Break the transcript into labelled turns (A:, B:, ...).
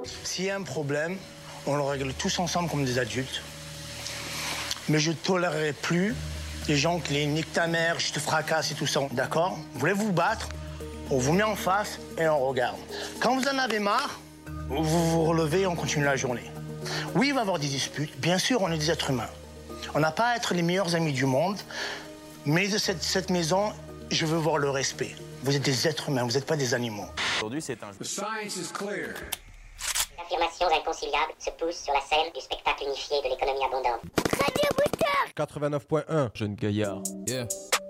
A: S'il y a un problème, on le règle tous ensemble comme des adultes. Mais je ne tolérerai plus les gens qui les niquent ta mère, je te fracasse et tout ça. D'accord? Vous voulez vous battre? On vous met en face et on regarde. Quand vous en avez marre, vous vous relevez et on continue la journée. Oui, il va y avoir des disputes. Bien sûr, on est des êtres humains. On n'a pas à être les meilleurs amis du monde. Mais de cette maison, je veux voir le respect. Vous êtes des êtres humains, vous n'êtes pas des animaux.
B: Aujourd'hui, c'est un...
C: The science is clear.
D: Les affirmations inconciliables se poussent sur la scène du spectacle unifié de l'économie abondante.
E: Radio Booster
F: 89.1
B: jeune gaillard.
G: Yeah.